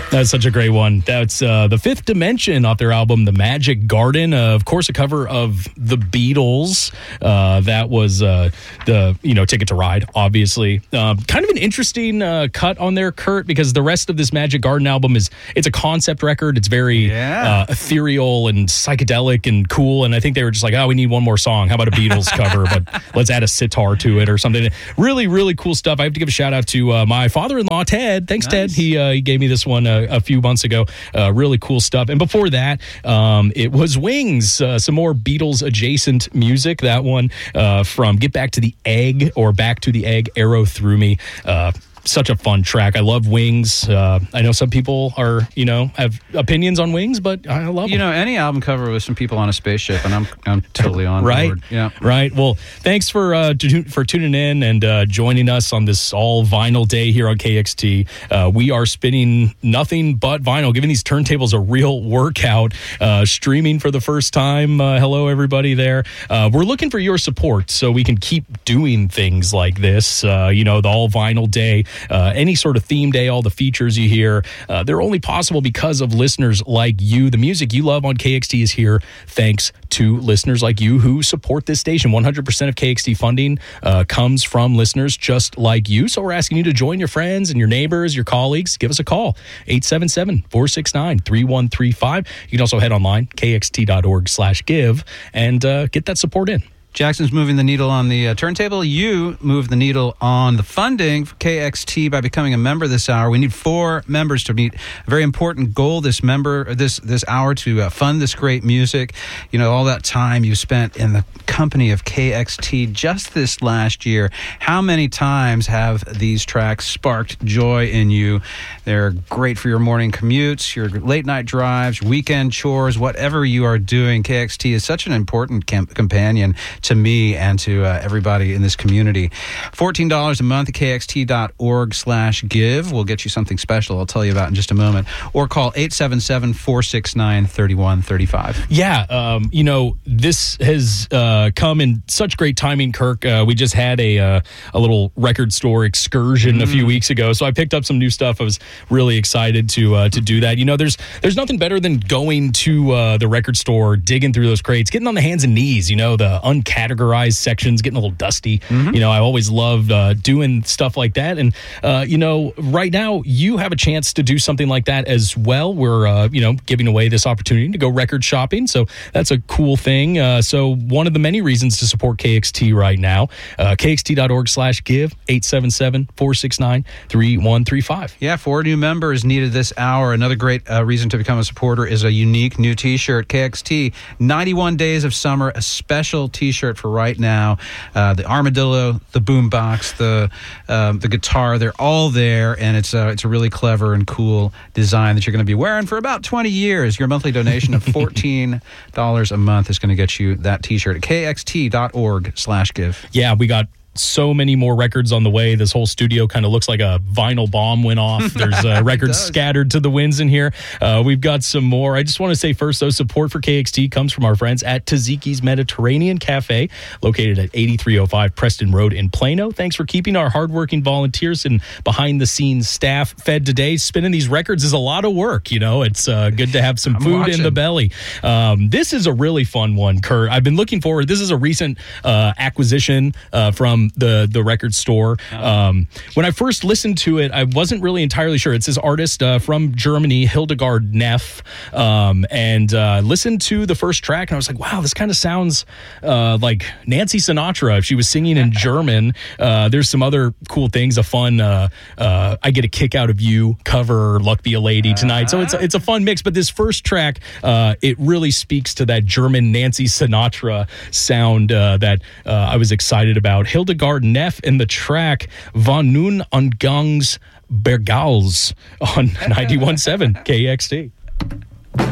That's such a great one. That's The Fifth Dimension off their album, The Magic Garden. Of course, a cover of The Beatles. That was the Ticket to Ride, obviously. Kind of an interesting cut on there, Kurt, because the rest of this Magic Garden album it's a concept record. It's very ethereal and psychedelic and cool. And I think they were just like, we need one more song. How about a Beatles cover? But let's add a sitar to it or something. Really, really cool stuff. I have to give a shout out to my father-in-law, Ted. Thanks, nice. Ted. He gave me this one a few months ago. Really cool stuff. And before that, it was Wings, some more Beatles adjacent music. That one from Get Back to the Egg or Back to the Egg, Arrow Through Me. Such a fun track. I love Wings. I know some people have opinions on Wings, but I love them. Any album cover with some people on a spaceship, and I'm totally on board. Yeah, right. Well, thanks for tuning in and joining us on this all vinyl day here on KXT. We are spinning nothing but vinyl, giving these turntables a real workout. Streaming for the first time. Hello, everybody there. We're looking for your support so we can keep doing things like this. The all vinyl day. Any sort of theme day, all the features you hear, they're only possible because of listeners like you. The music you love on KXT is here thanks to listeners like you who support this station. 100% of KXT funding comes from listeners just like you. So we're asking you to join your friends and your neighbors, your colleagues. Give us a call, 877-469-3135. You can also head online, kxt.org/give, and get that support in. Jackson's moving the needle on the turntable. You move the needle on the funding for KXT by becoming a member this hour. We need 4 members to meet a very important goal this hour to fund this great music. All that time you spent in the company of KXT just this last year. How many times have these tracks sparked joy in you? They're great for your morning commutes, your late night drives, weekend chores, whatever you are doing. KXT is such an important companion to me and to everybody in this community. $14 a month at kxt.org/give. We'll get you something special I'll tell you about in just a moment. Or call 877-469-3135. Yeah, this has come in such great timing, Kirk. We just had a little record store excursion a few weeks ago, so I picked up some new stuff. I was really excited to do that. There's nothing better than going to the record store, digging through those crates, getting on the hands and knees, the uncategorized sections, getting a little dusty. I always loved doing stuff like that. And, right now you have a chance to do something like that as well. We're, giving away this opportunity to go record shopping. So that's a cool thing. So one of the many reasons to support KXT right now, kxt.org/give, 877-469-3135. Yeah, 4 new members needed this hour. Another great reason to become a supporter is a unique new t-shirt. KXT 91 Days of Summer, a special t-shirt for right now. The armadillo, the boombox, the guitar, they're all there, and it's a really clever and cool design that you're going to be wearing for about 20 years. Your monthly donation of $14 a month is going to get you that t-shirt at kxt.org/give. Yeah, we got so many more records on the way. This whole studio kind of looks like a vinyl bomb went off. There's records scattered to the winds in here. We've got some more. I just want to say first, though, support for KXT comes from our friends at Taziki's Mediterranean Cafe, located at 8305 Preston Road in Plano. Thanks for keeping our hardworking volunteers and behind-the-scenes staff fed today. Spinning these records is a lot of work. It's good to have some food in the belly. This is a really fun one, Kurt. I've been looking forward. This is a recent acquisition from the record store. When I first listened to it, I wasn't really entirely sure. It's this artist from Germany, Hildegard Neff, and listened to the first track, and I was like, wow, this kind of sounds like Nancy Sinatra if she was singing in German. There's some other cool things, a fun I Get a Kick Out of You cover, Luck Be a Lady tonight. So it's a fun mix, but this first track, it really speaks to that German Nancy Sinatra sound that I was excited about. Hildegard Neff in the track Von Nun Angangs Bergals on 91.7 KXT.